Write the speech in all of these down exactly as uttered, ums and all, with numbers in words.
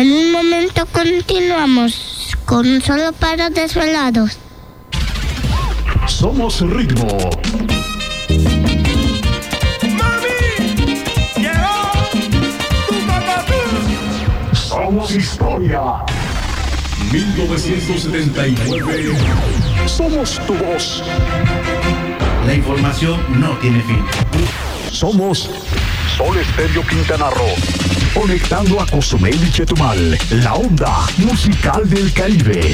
En un momento continuamos con Solo para Desvelados. Somos ritmo. Somos historia. mil novecientos setenta y nueve. Somos tu voz. La información no tiene fin. Somos Sol Estéreo Quintana Roo. Conectando a Cozumel y Chetumal. La onda musical del Caribe.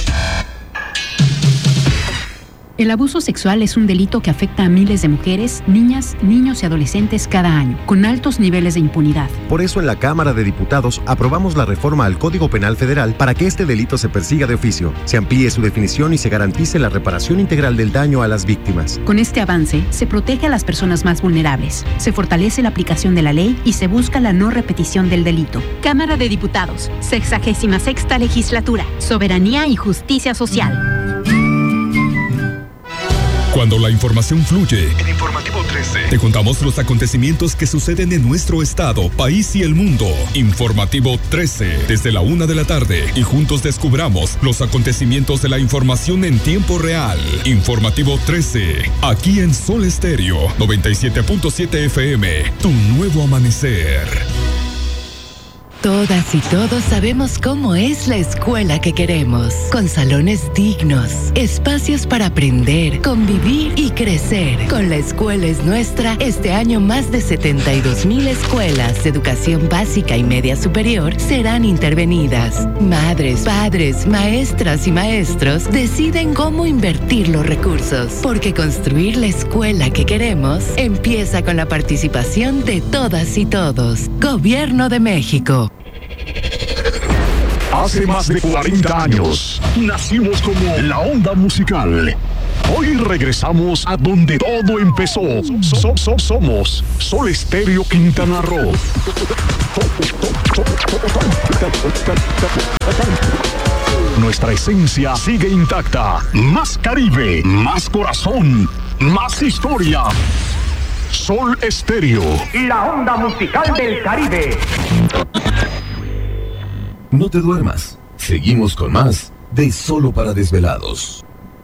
El abuso sexual es un delito que afecta a miles de mujeres, niñas, niños y adolescentes cada año, con altos niveles de impunidad. Por eso en la Cámara de Diputados aprobamos la reforma al Código Penal Federal para que este delito se persiga de oficio, se amplíe su definición y se garantice la reparación integral del daño a las víctimas. Con este avance, se protege a las personas más vulnerables, se fortalece la aplicación de la ley y se busca la no repetición del delito. Cámara de Diputados, sexagésima sexta legislatura, soberanía y justicia social. Cuando la información fluye, En Informativo trece. te contamos los acontecimientos que suceden en nuestro estado, país y el mundo. Informativo trece, desde la una de la tarde, y juntos descubramos los acontecimientos de la información en tiempo real. Informativo trece, aquí en Sol Estéreo, noventa y siete punto siete F M, tu nuevo amanecer. Todas y todos sabemos cómo es la escuela que queremos, con salones dignos, espacios para aprender, convivir y crecer. Con La Escuela es Nuestra, este año más de setenta y dos mil escuelas de educación básica y media superior serán intervenidas. Madres, padres, maestras y maestros deciden cómo invertir los recursos, porque construir la escuela que queremos empieza con la participación de todas y todos. Gobierno de México. Hace más de cuarenta años, nacimos como la onda musical. Hoy regresamos a donde todo empezó. So- so- somos Sol Estéreo Quintana Roo. Nuestra esencia sigue intacta. Más Caribe, más corazón, más historia. Sol Estéreo. La onda musical del Caribe. No te duermas. Seguimos con más de Solo para Desvelados.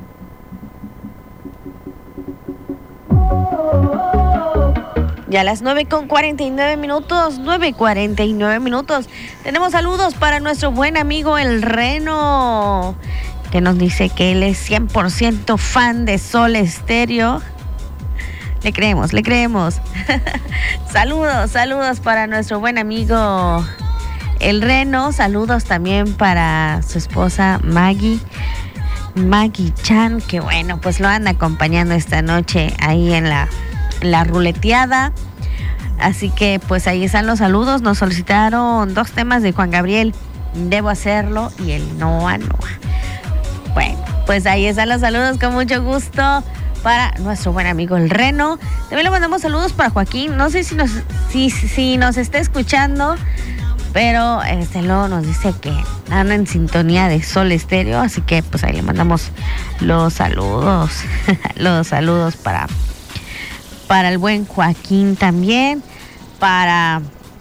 Ya a las nueve con cuarenta y nueve minutos, nueve cuarenta y nueve minutos. Tenemos saludos para nuestro buen amigo el Reno, que nos dice que él es cien por ciento fan de Sol Estéreo. Le creemos, le creemos. Saludos, saludos para nuestro buen amigo el Reno. Saludos también para su esposa Maggie. Maggie Chan, que bueno, pues lo anda acompañando esta noche ahí en la, la ruleteada. Así que pues ahí están los saludos. Nos solicitaron dos temas de Juan Gabriel, Debo Hacerlo y el Noa Noa. Bueno, pues ahí están los saludos con mucho gusto para nuestro buen amigo el Reno. También le mandamos saludos para Joaquín. No sé si nos, si, si nos está escuchando, pero este luego nos dice que anda en sintonía de Sol Estéreo, así que pues ahí le mandamos los saludos, los saludos para, para el buen Joaquín también, para,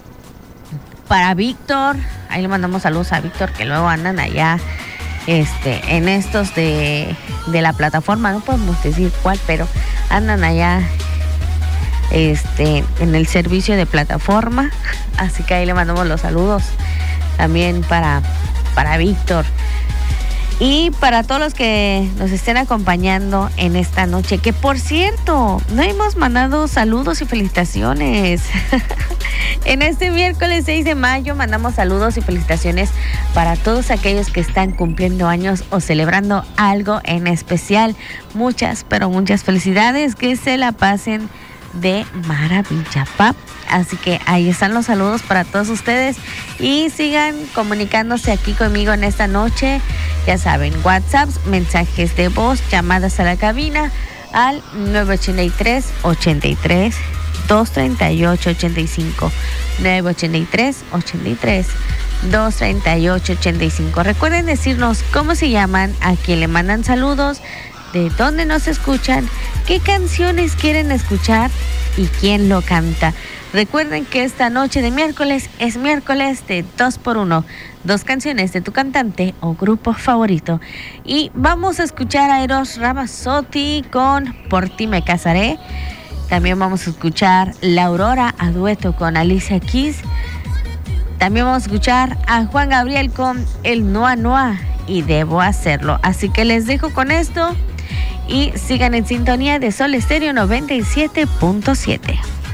para Víctor, ahí le mandamos saludos a Víctor, que luego andan allá este, en estos de, de la plataforma, no podemos decir cuál, pero andan allá este en el servicio de plataforma, así que ahí le mandamos los saludos también para, para Víctor y para todos los que nos estén acompañando en esta noche, que por cierto, no hemos mandado saludos y felicitaciones. En este miércoles seis de mayo mandamos saludos y felicitaciones para todos aquellos que están cumpliendo años o celebrando algo en especial. Muchas, pero muchas felicidades, que se la pasen de maravilla, pap. Así que ahí están los saludos para todos ustedes y sigan comunicándose aquí conmigo en esta noche. Ya saben, WhatsApp, mensajes de voz, llamadas a la cabina al nueve ocho tres, ochenta y tres, doscientos treinta y ocho, ochenta y cinco, nueve ocho tres, ochenta y tres, doscientos treinta y ocho, ochenta y cinco. Recuerden decirnos cómo se llaman, a quién le mandan saludos, de dónde nos escuchan, qué canciones quieren escuchar y quién lo canta. Recuerden que esta noche de miércoles es miércoles de dos por uno. Dos canciones de tu cantante o grupo favorito. Y vamos a escuchar a Eros Ramazzotti con Por ti me casaré. También vamos a escuchar La Aurora a dueto con Alicia Keys. También vamos a escuchar a Juan Gabriel con El Noa Noa y Debo Hacerlo. Así que les dejo con esto y sigan en sintonía de Sol Estéreo noventa y siete punto siete.